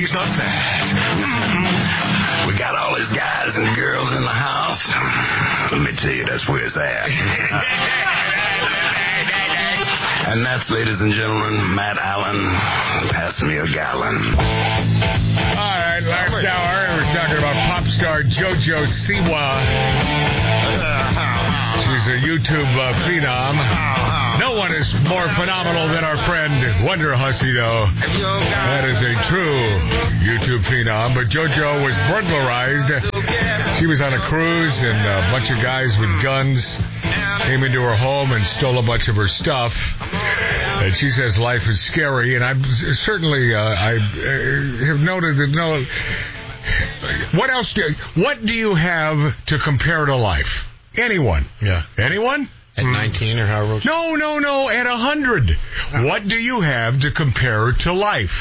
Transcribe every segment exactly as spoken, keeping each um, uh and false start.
it's not that. We got all these guys and girls in the house. Let me tell you, that's where it's at. And that's, ladies and gentlemen, Matt Allen. Pass me a gallon. All right, last hour, we're talking about pop star JoJo Siwa. She's a YouTube uh, phenom. No one is more phenomenal than our friend Wonder Hussey, though. That is a true YouTube phenom. But JoJo was burglarized. She was on a cruise, and a bunch of guys with guns came into her home and stole a bunch of her stuff. And she says life is scary, and I'm certainly uh, I uh, have noted that no. What else do what do you have to compare to life? Anyone? Yeah. Anyone? At nineteen or however? No, no, no. At a hundred. What do you have to compare to life?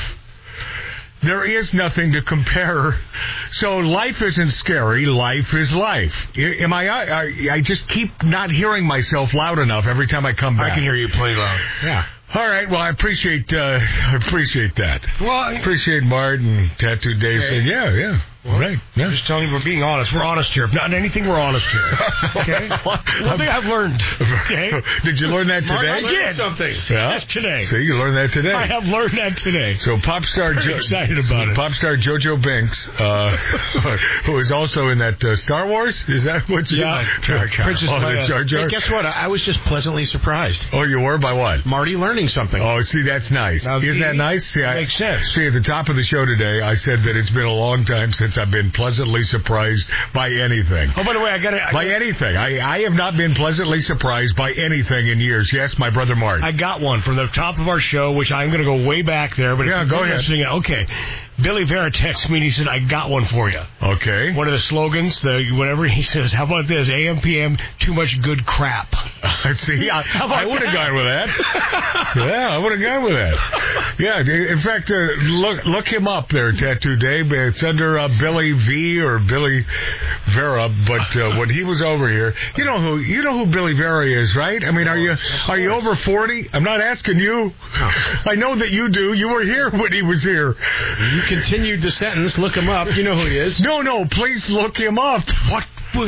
There is nothing to compare. So life isn't scary. Life is life. Am I, I? I just keep not hearing myself loud enough every time I come back. I can hear you pretty loud. Yeah. All right. Well, I appreciate. Uh, I appreciate that. Well, I appreciate Martin, Tattoo Dave okay. saying, "Yeah, yeah." Well, right. Yeah. I'm just telling you, we're being honest. We're honest here. If not anything, we're honest here. Okay? One thing I've learned. Okay? Did you learn that today? I did. Something. Yeah. Yes, today. See, you learned that today. I have learned that today. So pop star, Very jo- excited about it. Pop star JoJo Binks, uh, who is also in that uh, Star Wars. Is that what you? Yeah. Jar Jar. Princess Oh, Leia. Jar Jar. Hey, guess what? I was just pleasantly surprised. Oh, you were by what? Marty learning something. Oh, see, that's nice. Now, Isn't see, that nice? See, I, makes sense. See, at the top of the show today, I said that it's been a long time since I've been pleasantly surprised by anything. Oh, by the way, I got to... By anything. I, I have not been pleasantly surprised by anything in years. Yes, my brother Mark. I got one from the top of our show, which I'm going to go way back there. But Yeah, if go you're ahead. listening, okay. Billy Vera texted me and he said, I got one for you. Okay. One of the slogans, the whatever, he says, how about this? A M P M, too much good crap. See, I, I would have gone with that. Yeah, I would have gone with that. Yeah, in fact, uh, look look him up there, Tattoo Dave. It's under uh, Billy V or Billy Vera. But uh, when he was over here, you know who you know who Billy Vera is, right? I mean, are you are you over forty? I'm not asking you. I know that you do. You were here when he was here. You continued the sentence. Look him up. You know who he is. No, no, please look him up. What?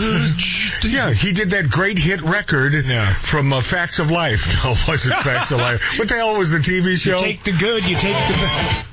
Yeah, he did that great hit record Yeah. from uh, Facts of Life. No, it wasn't Facts of Life. What the hell was the T V show? You take the good, you take the bad.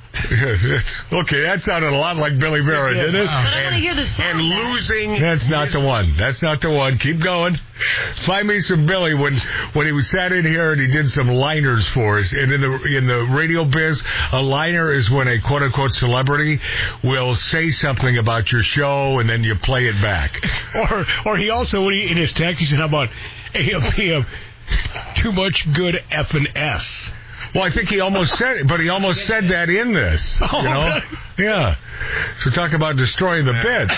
Okay, that sounded a lot like Billy Vera, didn't it? But I want to hear the song. And Matt. losing. That's not the one. That's not the one. Keep going. Find me some Billy when when he was sat in here and he did some liners for us. And in the in the radio biz, a liner is when a quote unquote celebrity will say something about your show and then you play it back. Or or he also, when he, in his text, he said, how about A M P M, too much good F and S. Well, I think he almost said it, but he almost said that in this. Oh, you know? really? Yeah. So talk about destroying the bid.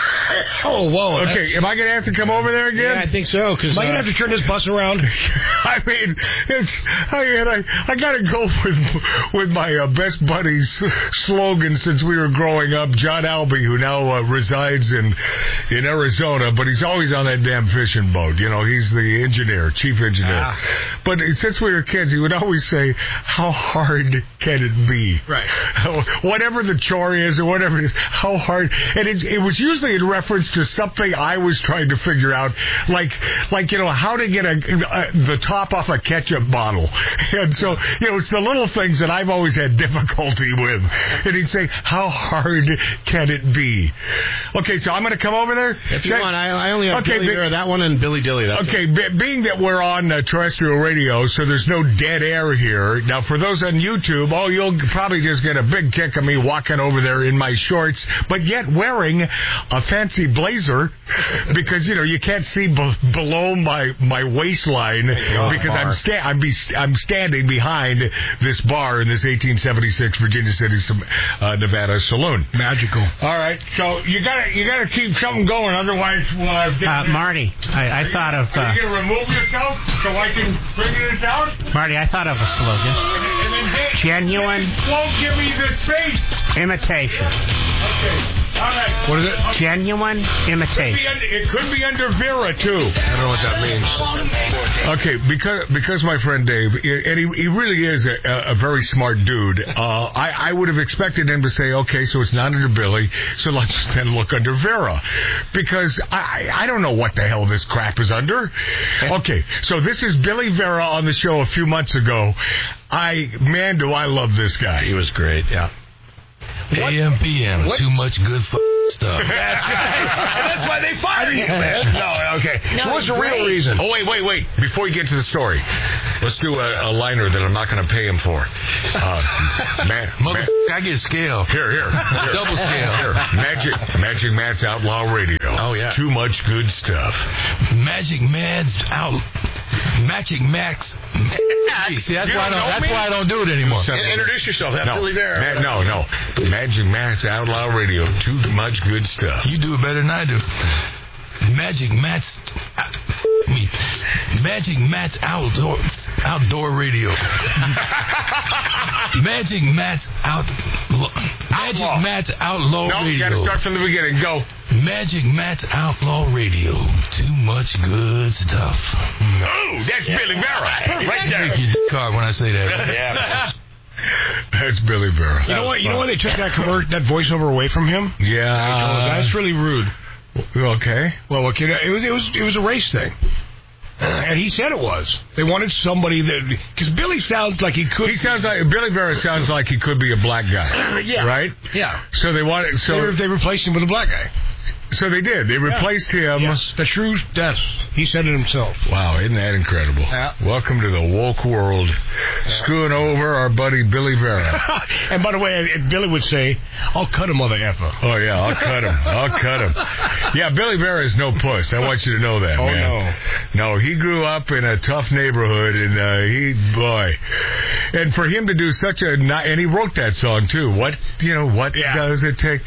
Oh, whoa. Okay, am I going to have to come over there again? Yeah, I think so. Cause, Am I uh, going to have to turn this bus around? I mean, it's I mean, I, I got to go with with my uh, best buddy's slogan since we were growing up, John Albee, who now uh, resides in in Arizona, but he's always on that damn fishing boat. You know, he's the engineer, chief engineer. Ah. But since we were kids, he would always say, "How hard can it be?" Right. Whatever the chore is or whatever it is, how hard. And it, it was usually in reference to something I was trying to figure out, like, like you know, how to get a, a, the top off a ketchup bottle. And so, you know, it's the little things that I've always had difficulty with. And he'd say, how hard can it be? Okay, so I'm going to come over there? If you Say, want, I, I only have okay, Billy be, Vera, that one, and Billy Dilly. That's okay, be, being that we're on uh, terrestrial radio, so there's no dead air here. Now, for those on YouTube, oh, you'll probably just get a big kick of me walking over there in my shorts, but yet wearing a fancy blazer because, you know, you can't see b- below my, my waistline because I'm sta- I'm, be- I'm standing behind this bar in this eighteen seventy-six Virginia City, uh, Nevada saloon. Magical. All right, so you gotta you gotta keep something going, otherwise we'll have Uh, Marty, I, I thought of... Are Uh, you going to remove yourself so I can bring this out? Marty, I thought of a slogan. And then, Genuine won't give me the space. imitation. Okay. right. What is it? Genuine It imitation. could be under, it could be under Vera, too. I don't know what that means. Okay, because because my friend Dave, and he, he really is a, a very smart dude, uh, I, I would have expected him to say, okay, so it's not under Billy, so let's then look under Vera. Because I, I don't know what the hell this crap is under. Okay, so this is Billy Vera on the show a few months ago. I, man, do I love this guy. He was great, yeah. A M P M, too much good f- stuff. That's right. And that's why they fired you, man. No, okay. So what's the real reason? Oh, wait, wait, wait. Before you get to the story, let's do a, a liner that I'm not going to pay him for. Uh, man, Mother, man. I get scale. Here, here, here. Double scale. Here. Magic, Magic Matt's Outlaw Radio. Oh, yeah. Too much good stuff. Magic Man's out. Magic Max. See, that's You why I don't don't. know That's me? why I don't do it anymore. Introduce yourself. That's No, Billy Vera. Ma- no, no. Magic Matt's Outlaw Radio. Too much good stuff. You do it better than I do. Magic Matt's me. Magic Matt's outdoor outdoor radio. Magic Matt's out. Magic Outlaw. Matt's outlaw No, you radio. got to start from the beginning. Go. Magic Matt's outlaw radio. Too much good stuff. Oh, that's Billy Vera. Right there. Make your car when I say that. Yeah. That's Billy Vera. You know what? You know why they took that convert, that voiceover away from him? Yeah. That's really rude. Okay. Well, okay, it was it was it was a race thing, and he said it was. They wanted somebody that because Billy sounds like he could. He sounds like Billy Vera sounds like he could be a black guy. Yeah. Right? Yeah. So they wanted They, so re- they replaced him with a black guy. so they did. They replaced him. Yes, the true. Yes, he said it himself. Wow, isn't that incredible? Yeah. Welcome to the woke world. Screwing over our buddy Billy Vera. And by the way, if Billy would say, "I'll cut him, mother effer." Oh yeah, I'll cut him. I'll cut him. Yeah, Billy Vera is no puss. I want you to know that, Oh, man. No. No, he grew up in a tough neighborhood, and uh, he, boy, and for him to do such a, and he wrote that song too. What, you know, what Yeah. does it take?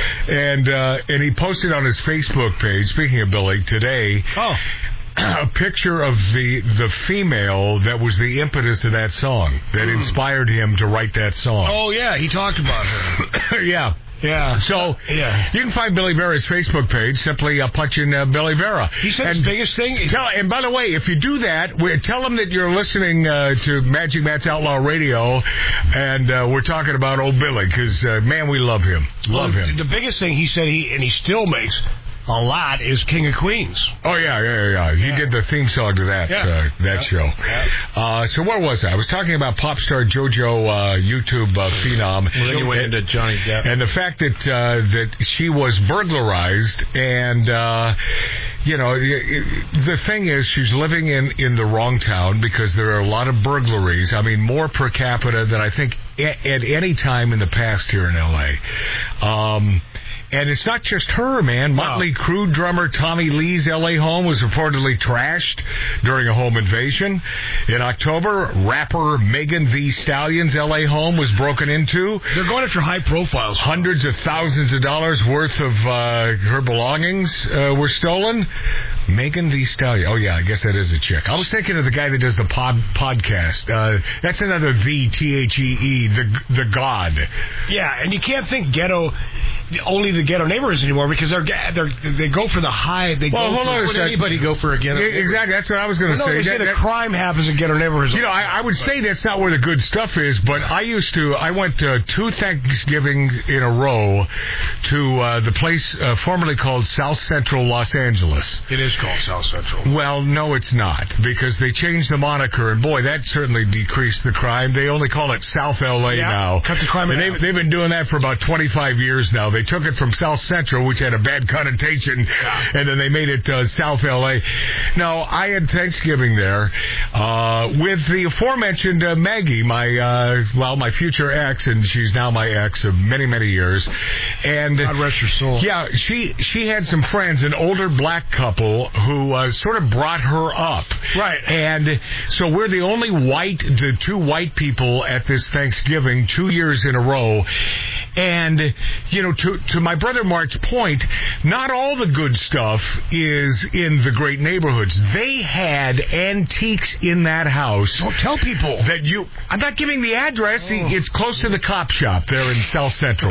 And uh, and he posted on his Facebook page. Speaking of Billy, today. Oh. A picture of the the female that was the impetus of that song, that inspired him to write that song. Oh yeah, he talked about her. Yeah. Yeah. So Yeah. you can find Billy Vera's Facebook page. Simply uh, punch in uh, Billy Vera. He said and his biggest thing is Tell, and by the way, if you do that, we, tell them that you're listening uh, to Magic Matt's Outlaw Radio, and uh, we're talking about old Billy, because, uh, man, we love him. Love well, him. The biggest thing he said he and he still makes a lot is King of Queens. Oh, yeah, yeah, yeah. yeah. He Yeah. did the theme song to that Yeah. uh, that Yeah. show. Yeah. Uh, so where was I? I was talking about pop star JoJo, uh, YouTube uh, phenom. Well, then you went And- into Johnny Depp. And the fact that uh, that she was burglarized, and uh, you know, the thing is, she's living in, in the wrong town because there are a lot of burglaries. I mean, more per capita than I think at, at any time in the past here in L A. Um, and it's not just her, man. Motley Crue drummer Tommy Lee's L A home was reportedly trashed during a home invasion. In October, rapper Megan Thee Stallion's L A home was broken into. They're going after high profiles. Hundreds of thousands of dollars worth of uh, her belongings uh, were stolen. Megan Thee Stallion. Oh, yeah, I guess that is a chick. I was thinking of the guy that does the pod podcast. Uh, that's another V, T H E E, the, the God. Yeah, and you can't think ghetto, only the ghetto neighborhoods anymore because they're, they're they go for the high. They Well, go hold for, on a would second. anybody go for a ghetto? Yeah, exactly, that's what I was going to Well, no, say. they say That- the that- crime happens in ghetto neighborhoods. You know, I, I would say that's not where the good stuff is, but I used to, I went to two Thanksgivings in a row to uh, the place uh, formerly called South Central Los Angeles. It is called South Central. Well, no, it's not, because they changed the moniker, and boy, that certainly decreased the crime. They only call it South L A Yeah, now. cut the crime in And half. they've, they've been doing that for about twenty-five years now. They took it from South Central, which had a bad connotation, and then they made it uh, South L A. Now, I had Thanksgiving there uh, with the aforementioned uh, Maggie, my, uh, well, my future ex, and she's now my ex of many, many years. And God rest her soul. yeah, she she had some friends, an older black couple who uh, sort of brought her up. Right. And so we're the only white, the two white people at this Thanksgiving two years in a row. And, you know, to, to my brother Mark's point, not all the good stuff is in the great neighborhoods. They had antiques in that house. Don't tell people. That you... I'm not giving the address. Oh. It's close to the cop shop there in South Central.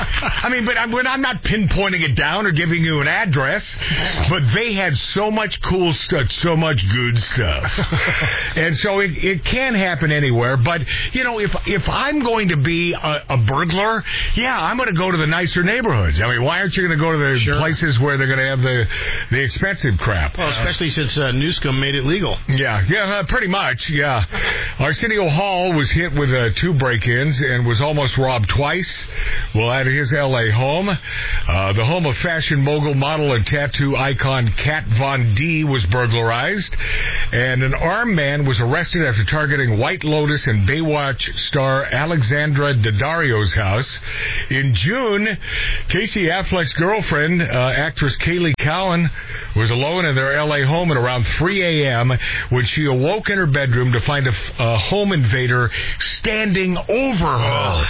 I mean, but I'm, I'm not pinpointing it down or giving you an address, but they had so much cool stuff, so much good stuff. And so it, it can happen anywhere. But, you know, if if I'm going to be a, a burglar, yeah, I'm going to go to the nicer neighborhoods. I mean, why aren't you going to go to the sure. places where they're going to have the the expensive crap? Well, especially uh, since uh, Newscomb made it legal. Yeah, yeah, uh, pretty much, yeah. Arsenio Hall was hit with uh, two break-ins and was almost robbed twice while at his L A home. Uh, the home of fashion mogul, model, and tattoo icon Kat Von D was burglarized. And an armed man was arrested after targeting White Lotus and Baywatch star Alexandra Daddario's house. In June, Casey Affleck's girlfriend, uh, actress Kaylee Cowan, was alone in their L A home at around three a.m. when she awoke in her bedroom to find a, a home invader standing over her.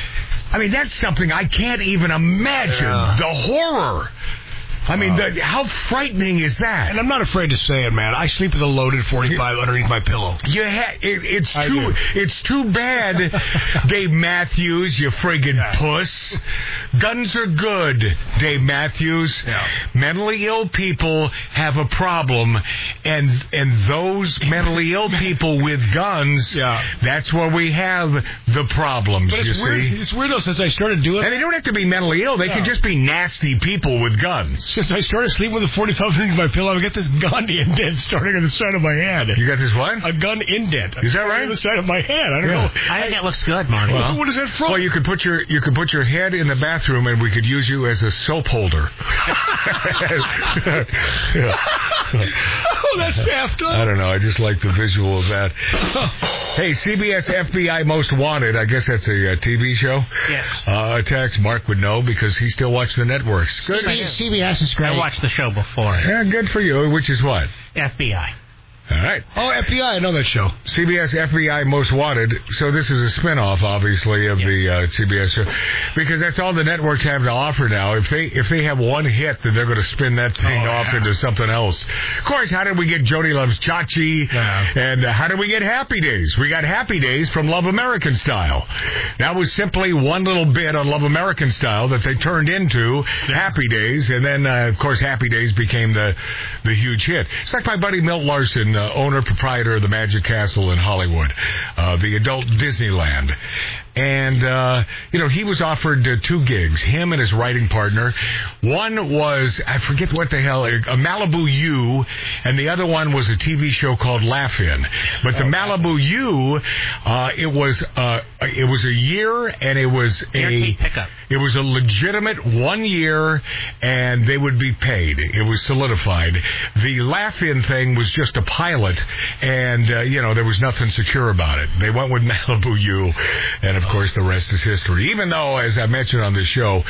I mean, that's something I can't even imagine. Yeah. The horror. I mean, the, how frightening is that? And I'm not afraid to say it, man. I sleep with a loaded forty-five underneath my pillow. You ha- it, it's I too do. It's too bad, Dave Matthews, you friggin' yeah. puss. Guns are good, Dave Matthews. Yeah. Mentally ill people have a problem, and and those mentally ill people with guns, yeah. that's where we have the problems, but you it's weird, see. It's weird, though, since I started doing it. And they don't have to be mentally ill. They yeah. can just be nasty people with guns. Since I started sleeping with a forty-five underneath my pillow, I got this gun indent starting on the side of my head. You got this what? A gun indent. Is that right? On the side of my head. I don't yeah. know. I think it looks good, Marty. Well, what is that from? Well, you could put your you could put your head in the bathroom, and we could use you as a soap holder. Oh, that's effed up. I don't know. I just like the visual of that. Hey, C B S F B I Most Wanted. I guess that's a, a T V show. Yes. Uh, text Mark would know because he still watches the networks. Good. C B S is great. I watched the show before. Yeah, good for you. Which is what? F B I. All right. Oh, F B I, I know that show. C B S F B I Most Wanted. So this is a spinoff, obviously, of yes. the uh, C B S show, because that's all the networks have to offer now. If they if they have one hit, then they're going to spin that thing oh, off yeah. into something else. Of course, how did we get Jody Loves Chachi? Yeah. And uh, how did we get Happy Days? We got Happy Days from Love American Style. That was simply one little bit on Love American Style that they turned into yeah. Happy Days, and then uh, of course Happy Days became the the huge hit. It's like my buddy Milt Larson. Uh, owner, proprietor of the Magic Castle in Hollywood, uh, the adult Disneyland. And, uh, you know, he was offered uh, two gigs, him and his writing partner. One was, I forget what the hell, a Malibu U, and the other one was a T V show called Laugh-In. But the Malibu U, uh, it was uh, it was a year, and it was a it was a legitimate one year, and they would be paid. It was solidified. The Laugh-In thing was just a pilot, and, uh, you know, there was nothing secure about it. They went with Malibu U, and of course, the rest is history. Even though, as I mentioned on this show,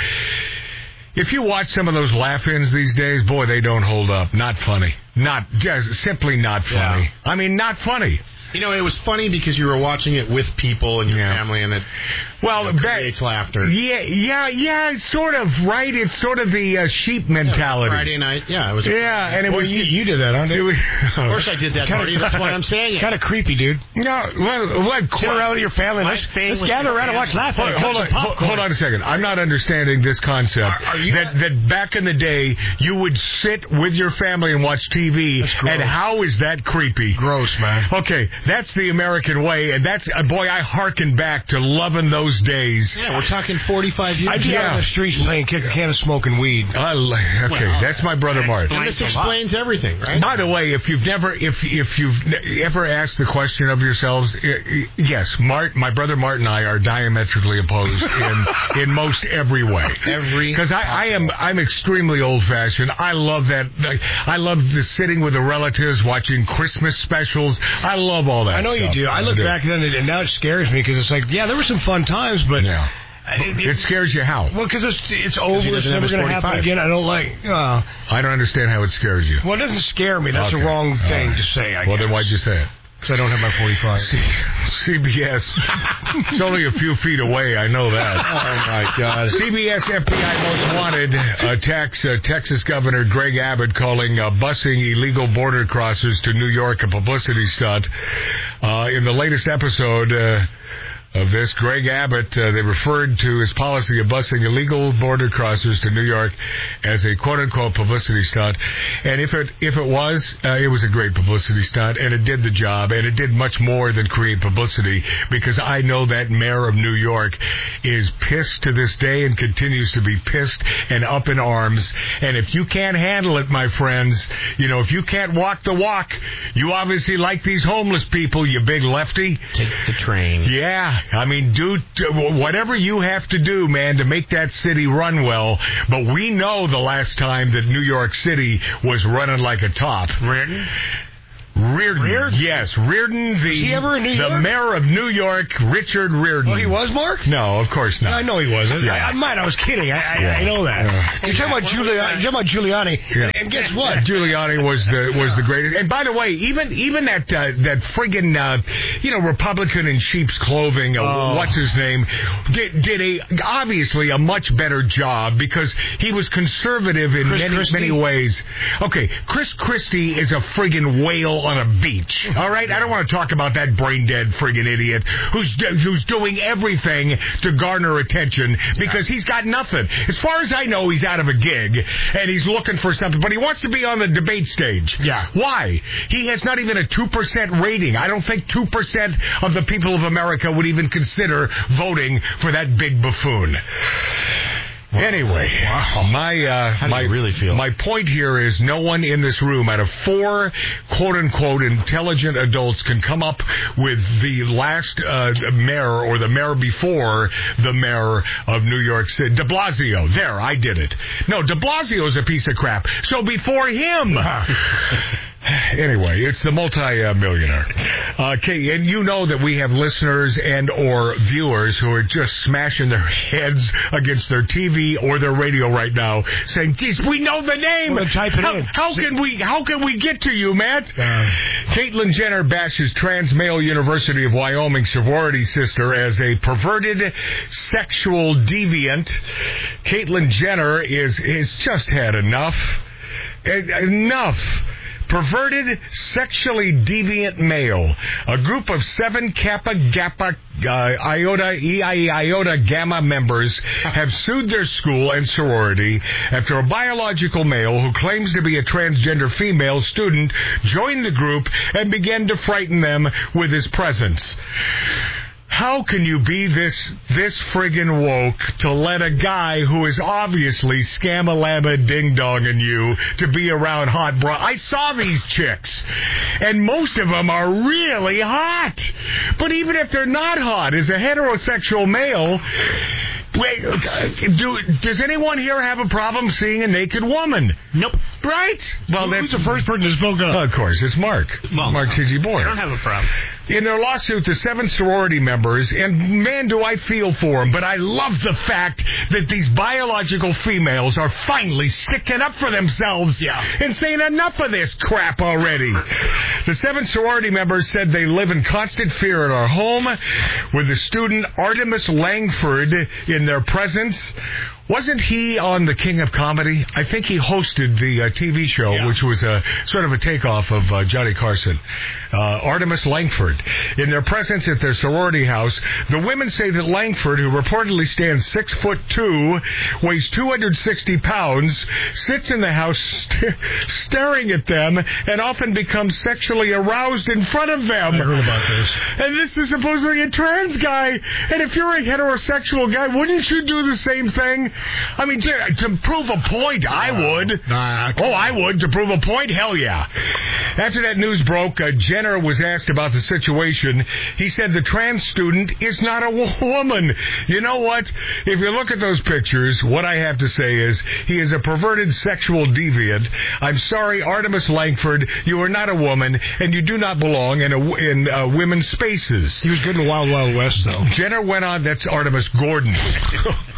if you watch some of those laugh-ins these days, boy, they don't hold up. Not funny. Not just simply not funny. Yeah. I mean, not funny. You know, it was funny because you were watching it with people and your yeah. family, and it well, you know, creates laughter. Yeah, yeah, yeah, sort of, right? It's sort of the uh, sheep mentality. Yeah, Friday night, yeah. It was yeah, and it well, was... You, you did that, huh? It was, of course I did that, Marty. That's why I'm saying it. Kind of creepy, dude. No, well, what? Sit around with your family. Let's, let's gather around and watch Laugh. Hold, hold, on, hold, hold on a second. I'm not understanding this concept. Are, are you that, that back in the day, you would sit with your family and watch T V, and how is that creepy? Gross, man. Okay, that's the American way, and that's uh, boy, I hearken back to loving those days. Yeah, we're talking forty-five years. I get yeah. out on the streets playing kids a can of smoking weed. I, okay, well, that's my brother Mart. And this explains everything, right? By the way, if you've never, if if you've ever asked the question of yourselves, yes, Mart, my brother Mart and I are diametrically opposed in in most every way. Every because I, I am I'm extremely old fashioned. I love that. I love the sitting with the relatives, watching Christmas specials. I love all that. I know stuff. you do. I look I back then, and now it scares me because it's like, yeah, there were some fun times, but yeah. It, it scares you how? Well, because it's it's over. It's never going to happen again. I don't like. Uh, I don't understand how it scares you. Well, it doesn't scare me. That's okay. the wrong thing right. to say. I well, guess. then why'd you say it? Because I don't have my forty-five. C B S. It's only a few feet away. I know that. Oh, my God. C B S F B I Most Wanted attacks uh, Texas Governor Greg Abbott, calling uh, busing illegal border crossers to New York a publicity stunt. Uh, in the latest episode uh, of this, Greg Abbott, uh, they referred to his policy of busing illegal border crossers to New York as a quote-unquote publicity stunt. And if it if it was, uh, it was a great publicity stunt, and it did the job, and it did much more than create publicity, because I know that mayor of New York is pissed to this day and continues to be pissed and up in arms. And if you can't handle it, my friends, you know, if you can't walk the walk, you obviously like these homeless people, you big lefty. Take the train. Yeah. I mean, do whatever you have to do, man, to make that city run well. But we know the last time that New York City was running like a top. Reardon? Reardon. Reardon? Yes, Reardon, the, was he ever in New the York? mayor of New York, Richard Reardon. Oh, he was, Mark? No, of course not. I know he wasn't. Yeah. I, I might. I was kidding. I, I, Yeah. I know that. Yeah. You're talking about Giuliani. You're talking about Giuliani. Yeah. And guess what? Giuliani was the was the greatest. And by the way, even even that uh, that friggin' uh, you know Republican in sheep's clothing, uh, Oh. what's his name, did did a obviously a much better job, because he was conservative in Chris many Christie? many ways. Okay, Chris Christie is a friggin' whale on a beach. All right, I don't want to talk about that brain dead friggin' idiot who's who's doing everything to garner attention, because he's got nothing. As far as I know, he's out of a gig and he's looking for something, but he wants to be on the debate stage. Yeah. Why? He has not even a two percent rating. I don't think two percent of the people of America would even consider voting for that big buffoon. Anyway, my uh, How do my you really feel? My point here is, no one in this room out of four quote unquote intelligent adults can come up with the last uh, mayor or the mayor before the mayor of New York City, De Blasio. There, I did it. No, De Blasio's a piece of crap. So before him. Anyway, it's the multi-millionaire. Uh, okay, and you know that we have listeners and or viewers who are just smashing their heads against their T V or their radio right now, saying, "Geez, we know the name. Well, type it how, in. how can we? How can we get to you, Matt?" Uh, Caitlyn Jenner bashes Trans Male University of Wyoming sorority sister as a perverted sexual deviant. Caitlyn Jenner is is just had enough. Enough. Perverted, sexually deviant male. A group of seven Kappa Kappa uh, Iota E I E Iota Gamma members have sued their school and sorority after a biological male who claims to be a transgender female student joined the group and began to frighten them with his presence. How can you be this this friggin' woke to let a guy who is obviously scam-a-lama ding-donging you to be around hot bra? I saw these chicks, and most of them are really hot. But even if they're not hot, as a heterosexual male, wait, do, does anyone here have a problem seeing a naked woman? Nope. Right? Well, Who- that's who's the first person to spoke up? of course, it's Mark. Well, Mark T G Boyd. I don't have a problem. In their lawsuit, the seven sorority members, and man, do I feel for them, but I love the fact that these biological females are finally sticking up for themselves Yeah. and saying enough of this crap already. The seven sorority members said they live in constant fear at our home, with the student Artemis Langford in their presence. Wasn't he on The King of Comedy? I think he hosted the uh, T V show, Yeah. which was a sort of a takeoff of uh, Johnny Carson. Uh, Artemis Langford. In their presence at their sorority house, the women say that Langford, who reportedly stands six foot two, weighs two hundred sixty pounds, sits in the house st- staring at them, and often becomes sexually aroused in front of them. I heard about this. And this is supposedly a trans guy. And if you're a heterosexual guy, wouldn't you do the same thing? I mean, to, to prove a point, I would. Nah, Oh, I would. To prove a point? Hell yeah. After that news broke, uh, Jenner was asked about the situation. He said the trans student is not a wo- woman. You know what? If you look at those pictures, what I have to say is he is a perverted sexual deviant. I'm sorry, Artemis Langford, you are not a woman, and you do not belong in, a, in uh, women's spaces. He was good in Wild Wild West, though. Jenner went on, that's Artemis Gordon.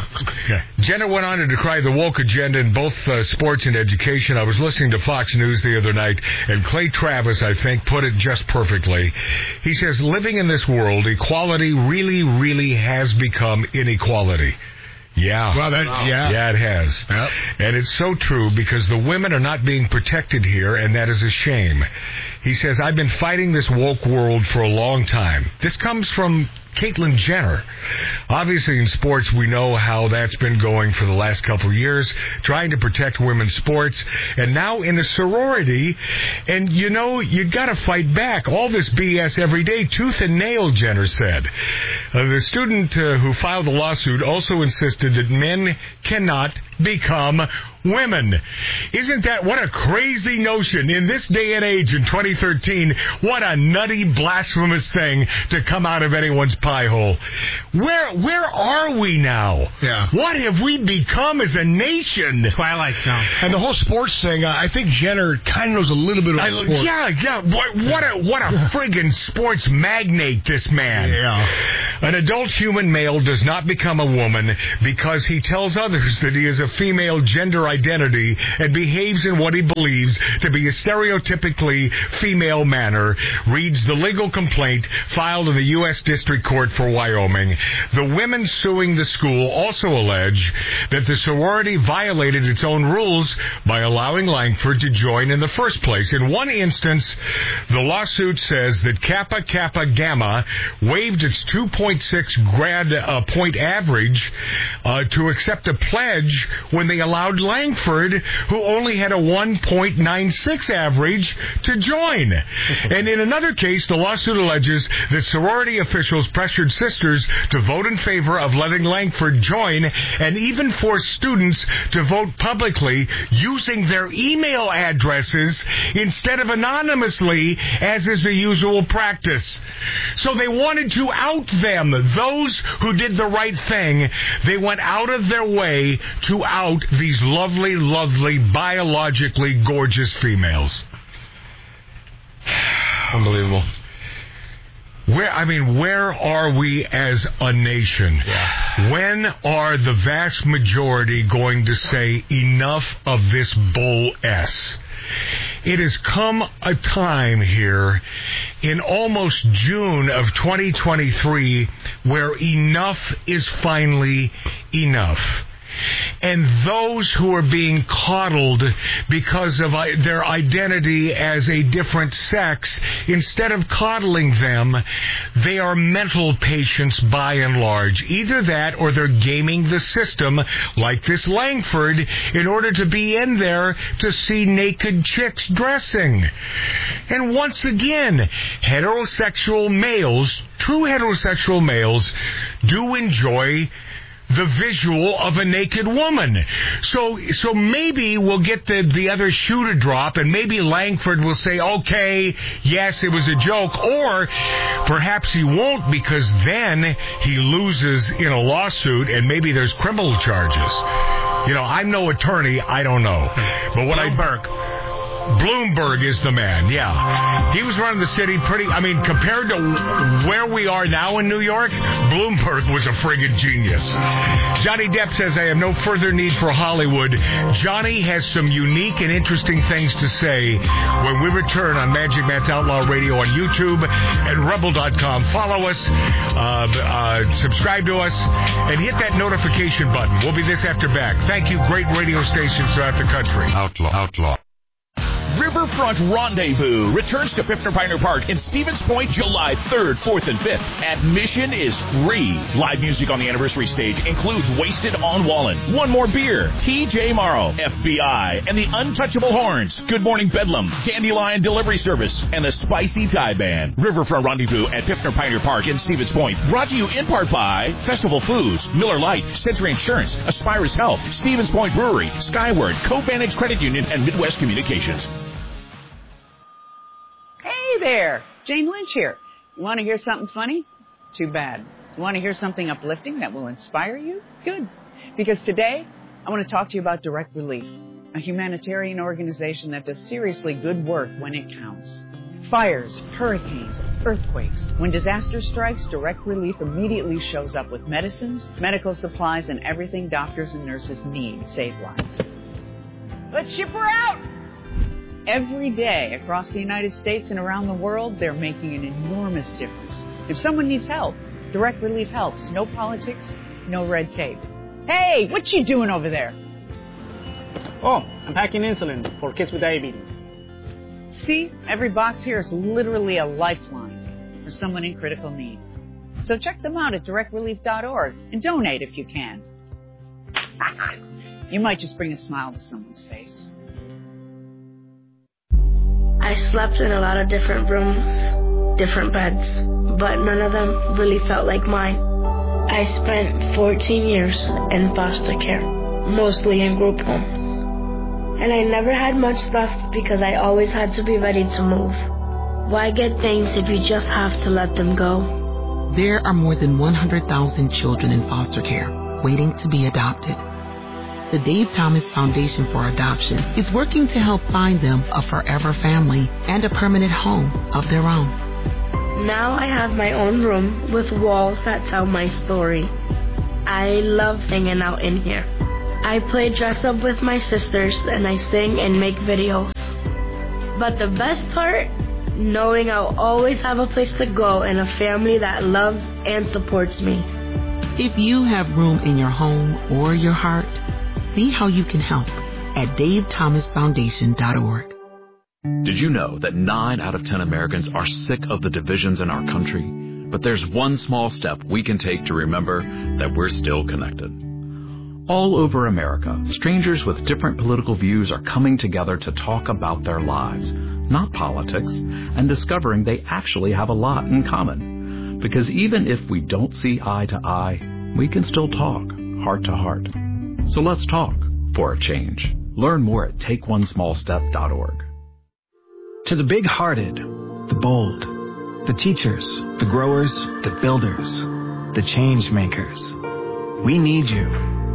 Okay. Jenner went on to decry the woke agenda in both uh, sports and education. I was listening to Fox News the other night, and Clay Travis, I think, put it just perfectly. He says, living in this world, equality really, really has become inequality. Yeah. Well, that, yeah. Yeah, it has. Yep. And it's so true because the women are not being protected here, and that is a shame. He says, I've been fighting this woke world for a long time. This comes from Caitlyn Jenner. Obviously, in sports, we know how that's been going for the last couple of years, trying to protect women's sports, and now in a sorority, and you know, you got to fight back. All this B S every day, tooth and nail, Jenner said. Uh, the student uh, who filed the lawsuit also insisted that men cannot become women. Isn't that what a crazy notion in this day and age in twenty thirteen? What a nutty, blasphemous thing to come out of anyone's pie hole. Where where are we now? Yeah. What have we become as a nation? Twilight Zone. And the whole sports thing, uh, I think Jenner kind of knows a little bit about I, sports. yeah, yeah. What, what a what a friggin' sports magnate this man. Yeah. An adult human male does not become a woman because he tells others that he is a female gender identity and behaves in what he believes to be a stereotypically female manner, reads the legal complaint filed in the U S District Court for Wyoming. The women suing the school also allege that the sorority violated its own rules by allowing Langford to join in the first place. In one instance, the lawsuit says that Kappa Kappa Gamma waived its two point six grad uh, point average uh, to accept a pledge when they allowed Langford, who only had a one point nine six average, to join. And in another case, the lawsuit alleges that sorority officials pressured sisters to vote in favor of letting Langford join and even forced students to vote publicly using their email addresses instead of anonymously, as is the usual practice. So they wanted to out them, those who did the right thing. They went out of their way to out these lovely, lovely, biologically gorgeous females. Unbelievable. Where, I mean, where are we as a nation? Yeah. When are the vast majority going to say enough of this bull S? It has come a time here in almost June of twenty twenty-three where enough is finally enough. And those who are being coddled because of their identity as a different sex, instead of coddling them, they are mental patients by and large. Either that or they're gaming the system, like this Langford, in order to be in there to see naked chicks dressing. And once again, heterosexual males, true heterosexual males, do enjoy the visual of a naked woman. So so maybe we'll get the, the other shoe to drop, and maybe Langford will say, okay, yes, it was a joke. Or perhaps he won't, because then he loses in a lawsuit, and maybe there's criminal charges. You know, I'm no attorney. I don't know. But what Bloomberg. I... Bloomberg is the man, yeah. He was running the city pretty, I mean, compared to where we are now in New York, Bloomberg was a friggin' genius. Johnny Depp says, I have no further need for Hollywood. Johnny has some unique and interesting things to say when we return on Magic Matt's Outlaw Radio on YouTube and Rebel dot com. Follow us, uh, uh, subscribe to us, and hit that notification button. We'll be this after back. Thank you, great radio stations throughout the country. Outlaw, outlaw. Riverfront Rendezvous returns to Piffner Pioneer Park in Stevens Point July third, fourth, and fifth. Admission is free. Live music on the anniversary stage includes Wasted on Wallen, One More Beer, T J Morrow, F B I, and the Untouchable Horns, Good Morning Bedlam, Dandelion Delivery Service, and the Spicy Thai Band. Riverfront Rendezvous at Piffner Pioneer Park in Stevens Point. Brought to you in part by Festival Foods, Miller Lite, Century Insurance, Aspirus Health, Stevens Point Brewery, Skyward, Co-Vantage Credit Union, and Midwest Communications. Hey there, Jane Lynch here. You want to hear something funny? Too bad. You want to hear something uplifting that will inspire you? Good. Because today, I want to talk to you about Direct Relief, a humanitarian organization that does seriously good work when it counts. Fires, hurricanes, earthquakes. When disaster strikes, Direct Relief immediately shows up with medicines, medical supplies, and everything doctors and nurses need to save lives. Let's ship her out! Every day across the United States and around the world, they're making an enormous difference. If someone needs help, Direct Relief helps. No politics, no red tape. Hey, what you doing over there? Oh, I'm packing insulin for kids with diabetes. See, every box here is literally a lifeline for someone in critical need. So check them out at direct relief dot org and donate if you can. You might just bring a smile to someone's face. I slept in a lot of different rooms, different beds, but none of them really felt like mine. I spent fourteen years in foster care, mostly in group homes. And I never had much left because I always had to be ready to move. Why get things if you just have to let them go? There are more than one hundred thousand children in foster care waiting to be adopted. The Dave Thomas Foundation for Adoption is working to help find them a forever family and a permanent home of their own. Now I have my own room with walls that tell my story. I love hanging out in here. I play dress up with my sisters and I sing and make videos. But the best part, knowing I'll always have a place to go and a family that loves and supports me. If you have room in your home or your heart, see how you can help at dave thomas foundation dot org. Did you know that nine out of ten Americans are sick of the divisions in our country? But there's one small step we can take to remember that we're still connected. All over America, strangers with different political views are coming together to talk about their lives, not politics, and discovering they actually have a lot in common. Because even if we don't see eye to eye, we can still talk heart to heart. So let's talk for a change. Learn more at take one small step dot org. To the big-hearted, the bold, the teachers, the growers, the builders, the change makers, we need you.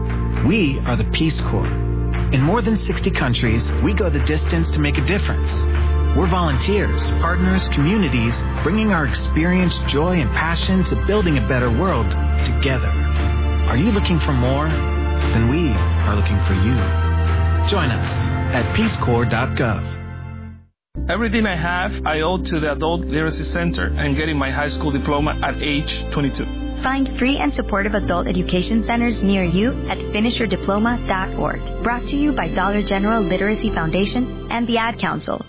We are the Peace Corps. In more than sixty countries, we go the distance to make a difference. We're volunteers, partners, communities, bringing our experience, joy, and passion to building a better world together. Are you looking for more? Then we are looking for you. Join us at peace corps dot gov. Everything I have, I owe to the Adult Literacy Center and getting my high school diploma at age twenty-two. Find free and supportive adult education centers near you at finish your diploma dot org. Brought to you by Dollar General Literacy Foundation and the Ad Council.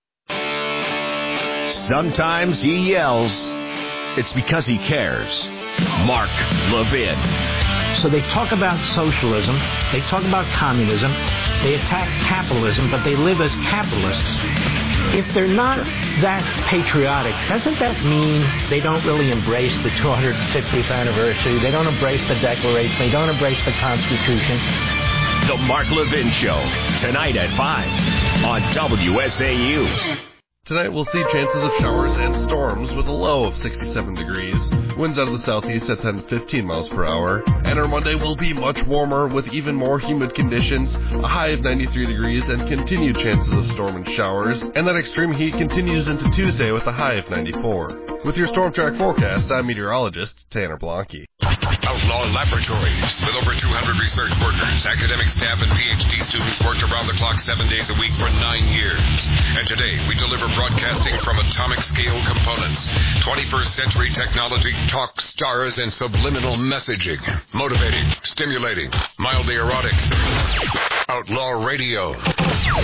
Sometimes he yells. It's because he cares. Mark Levin. So they talk about socialism, they talk about communism, they attack capitalism, but they live as capitalists. If they're not that patriotic, doesn't that mean they don't really embrace the two hundred fiftieth anniversary? They don't embrace the Declaration. They don't embrace the Constitution. The Mark Levin Show, tonight at five on W S A U. Tonight we'll see chances of showers and storms with a low of sixty-seven degrees. Winds out of the southeast at ten to fifteen miles per hour. And our Monday will be much warmer with even more humid conditions, a high of ninety-three degrees and continued chances of storm and showers. And that extreme heat continues into Tuesday with a high of ninety-four. With your Storm Track forecast, I'm meteorologist Tanner Blanke. Outlaw Laboratories. With over two hundred research workers, academic staff, and P H D students worked around the clock seven days a week for nine years. And today we deliver broadcasting from atomic scale components, twenty-first century technology, talk, stars, and subliminal messaging. Motivating, stimulating, mildly erotic. Outlaw Radio. Oh,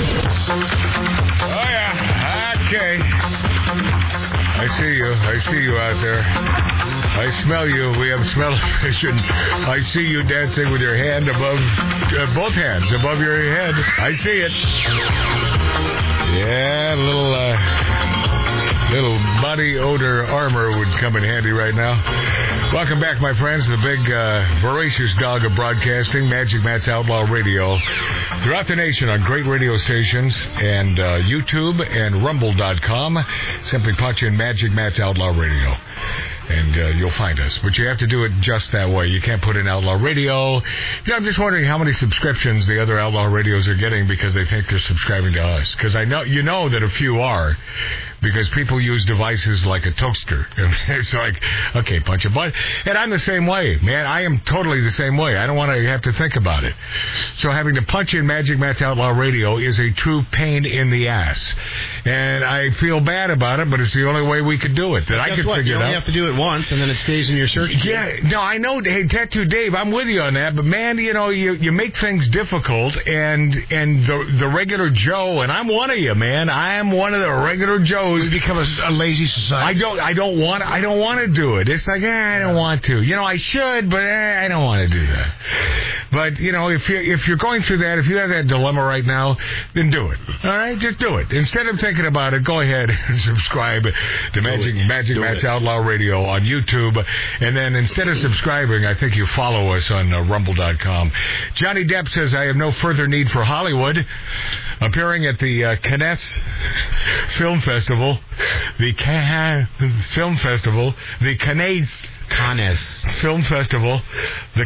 yeah. Okay. I see you. I see you out there. I smell you. We have smell-o-vision. I see you dancing with your hand above, uh, both hands above your head. I see it. Yeah, a little, uh, little body odor armor would come in handy right now. Welcome back, my friends, the big, uh, voracious dog of broadcasting, Magic Matt's Outlaw Radio. Throughout the nation on great radio stations and uh, YouTube and rumble dot com. Simply punch in Magic Matt's Outlaw Radio, and uh, you'll find us. But you have to do it just that way. You can't put in Outlaw Radio. You know, I'm just wondering how many subscriptions the other Outlaw Radios are getting because they think they're subscribing to us. Because I know you know that a few are. because people use devices like a toaster. It's like, okay, punch a button. And I'm the same way, man. I am totally the same way. I don't want to have to think about it. So having to punch in Magic Matt's Outlaw Radio is a true pain in the ass. And I feel bad about it, but it's the only way we could do it. That I could what? figure You it only out. have to do it once, and then it stays in your search. Yeah, no, I know. Hey, Tattoo Dave, I'm with you on that. But man, you know, you you make things difficult, and and the the regular Joe, and I'm one of you, man. I am one of the regular Joes. We become a, a lazy society. I don't. I don't want. I don't want to do it. It's like, eh, I don't want to. You know, I should, but eh, I don't want to do that. But you know, if you if you're going through that, if you have that dilemma right now, then do it. All right, just do it. Instead of thinking about it, go ahead and subscribe to Magic Magic Matt's Outlaw Radio on YouTube, and then instead of subscribing, I think you follow us on uh, Rumble dot com. Johnny Depp says, "I have no further need for Hollywood." Appearing at the uh, Cannes Film Festival, the Cannes Film Festival, the Cannes Cannes Film Festival, the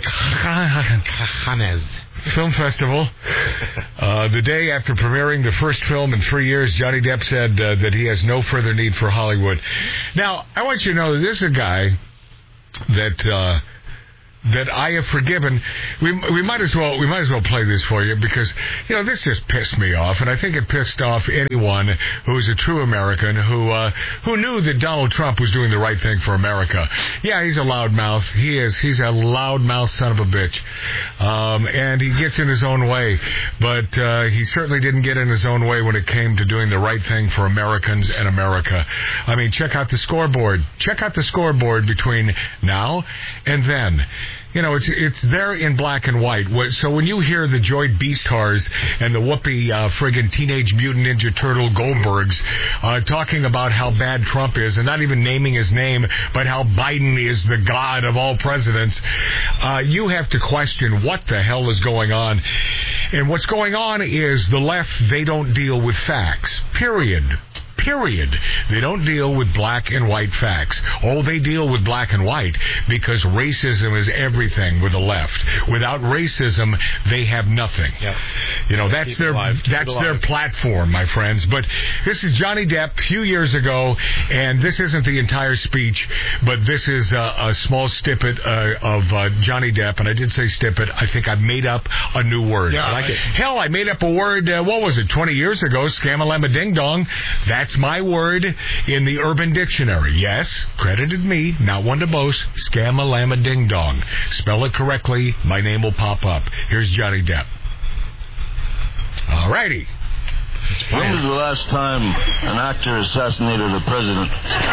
Cannes Film Festival. Uh, the day after premiering the first film in three years, Johnny Depp said uh, that he has no further need for Hollywood. Now, I want you to know that this is a guy that uh, that I have forgiven. We we might as well we might as well play this for you because you know this just pissed me off, and I think it pissed off anyone who is a true American who uh, who knew that Donald Trump was doing the right thing for America. Yeah, he's a loudmouth. He is. He's a loudmouth son of a bitch, um, and he gets in his own way. But uh, he certainly didn't get in his own way when it came to doing the right thing for Americans and America. I mean, check out the scoreboard. Check out the scoreboard between now and then. You know, it's it's there in black and white. So when you hear the Joy Beastars and the Whoopi uh, friggin' Teenage Mutant Ninja Turtle Goldbergs uh, talking about how bad Trump is, and not even naming his name, but how Biden is the god of all presidents, uh, you have to question what the hell is going on. And what's going on is the left, they don't deal with facts, period. Period. They don't deal with black and white facts. Oh, they deal with black and white because racism is everything with the left. Without racism, they have nothing. Yep. You know, that's their that's their platform, my friends. But this is Johnny Depp a few years ago, and this isn't the entire speech, but this is a, a small snippet uh, of uh, Johnny Depp, and I did say snippet. I think I made up a new word. Yeah, I like it. Hell, I made up a word, uh, what was it, twenty years ago, scam-a-lamma-ding-dong. That's my word in the Urban Dictionary. Yes, credited me, not one to boast. Scam-a-lamma-ding-dong. Spell it correctly, my name will pop up. Here's Johnny Depp. All righty. When was the last time an actor assassinated a president?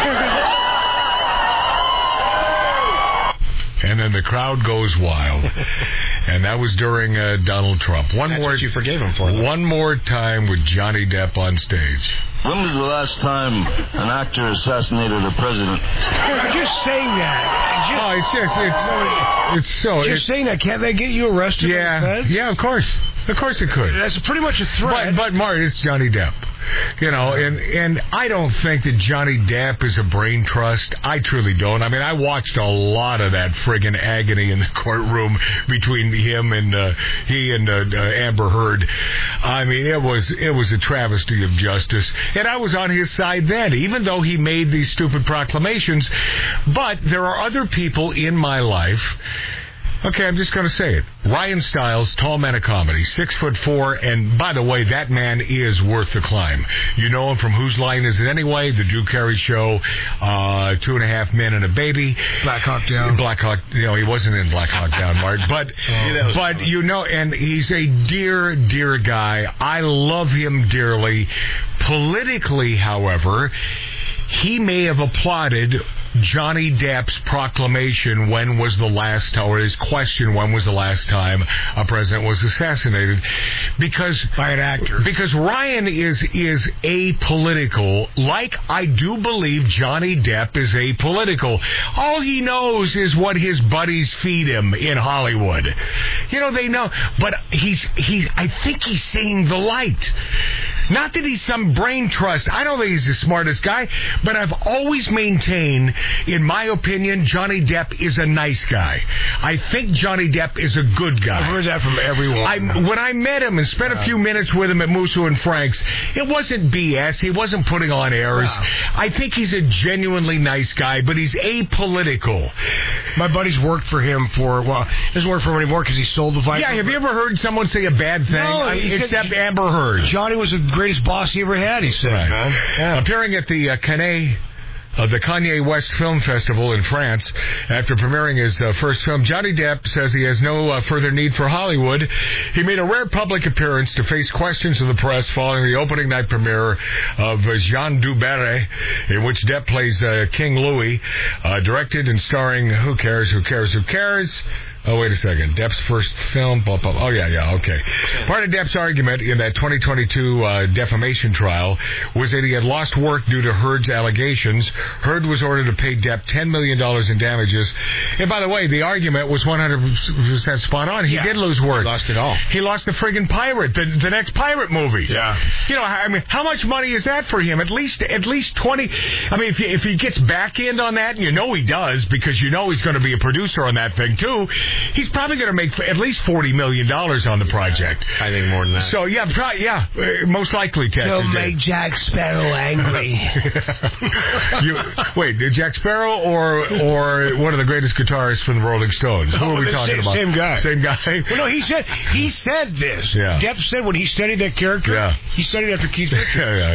And then the crowd goes wild. And that was during uh, Donald Trump. One That's more, what you forgave him for. Though. One more time with Johnny Depp on stage. When was the last time an actor assassinated a president? Just saying that. Just, oh, it's just, it's, it's so... Just it's, saying that, can't they get you arrested? Yeah, yeah, of course. Of course it could. That's pretty much a threat. But, but Mart, it's Johnny Depp. You know, and, and I don't think that Johnny Depp is a brain trust. I truly don't. I mean, I watched a lot of that friggin' agony in the courtroom between him and uh, he and uh, uh, Amber Heard. I mean, it was it was a travesty of justice. And I was on his side then, even though he made these stupid proclamations. But there are other people in my life. Okay, I'm just going to say it. Ryan Stiles, Tall Man of Comedy, six foot four, and by the way, that man is worth the climb. You know him from Whose Line Is It Anyway? The Drew Carey Show, uh, Two and a Half Men and a Baby. Black Hawk Down. Black Hawk, you know, he wasn't in Black Hawk Down, Mark, but, oh, but funny. You know, and he's a dear, dear guy. I love him dearly. Politically, however, he may have applauded Johnny Depp's proclamation, when was the last time, or his question, when was the last time a president was assassinated, because by an actor. Because Ryan is is apolitical, like I do believe Johnny Depp is apolitical. All he knows is what his buddies feed him in Hollywood. You know, they know, but he's he's. I think he's seeing the light. Not that he's some brain trust. I don't think he's the smartest guy, but I've always maintained, in my opinion, Johnny Depp is a nice guy. I think Johnny Depp is a good guy. I've heard that from everyone. I, when I met him and spent yeah. a few minutes with him at Musso and Frank's, it wasn't B S. He wasn't putting on airs. Wow. I think he's a genuinely nice guy, but he's apolitical. My buddy's worked for him for, well, he doesn't work for him anymore because he sold the Viper. Yeah, have you ever heard someone say a bad thing? No, I, except said, Amber Heard. Johnny was the greatest boss he ever had, he said, right. man. Yeah. Appearing at the uh, Cannes of the Kanye West Film Festival in France after premiering his uh, first film, Johnny Depp says he has no uh, further need for Hollywood. He made a rare public appearance to face questions of the press following the opening night premiere of uh, Jean Dubert, in which Depp plays uh, King Louis, uh, directed and starring Who Cares, Who Cares, Who Cares? Oh, wait a second. Depp's first film. Blah, blah, blah. Oh, yeah, yeah, okay. Part of Depp's argument in that twenty twenty-two uh, defamation trial was that he had lost work due to Heard's allegations. Heard was ordered to pay Depp ten million dollars in damages. And by the way, the argument was one hundred percent spot on. He yeah. did lose work. He lost it all. He lost the friggin' Pirate, the, the next Pirate movie. Yeah. You know, I mean, how much money is that for him? At least at least twenty. I mean, if he, if he gets back end on that, and you know he does, because you know he's going to be a producer on that thing, too, he's probably going to make at least forty million dollars on the project. I think more than that. So, yeah, probably, yeah, most likely, Ted. He'll make Jack Sparrow angry. you, wait, Jack Sparrow or or one of the greatest guitarists from the Rolling Stones? Who oh, are we talking same, about? Same guy. Same guy? Well, no, he said, he said this. Yeah. Depp said when he studied that character, yeah. he studied after Keith Richards. yeah, yeah.